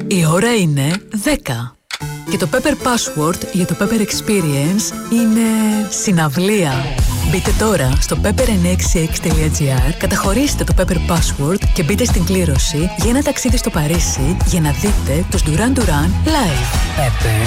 Η ώρα είναι 10. Και το Pepper Password για το Pepper Experience είναι συναυλία. Μπείτε τώρα στο pepper966.gr, καταχωρήστε το Pepper Password και μπείτε στην κλήρωση για ένα ταξίδι στο Παρίσι για να δείτε τους Duran Duran live. Pepper